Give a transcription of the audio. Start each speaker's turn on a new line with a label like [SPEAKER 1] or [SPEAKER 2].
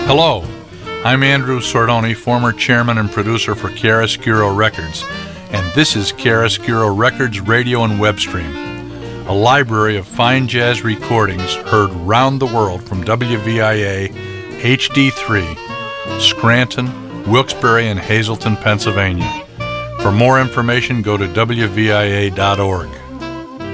[SPEAKER 1] Hello, I'm Andrew Sordoni, former chairman and producer for Chiaroscuro Records, and this is Chiaroscuro Records Radio and Web Stream, a library of fine jazz recordings heard round the world from WVIA HD3, Scranton, Wilkes-Barre, and Hazleton, Pennsylvania. For more information, go to WVIA.org.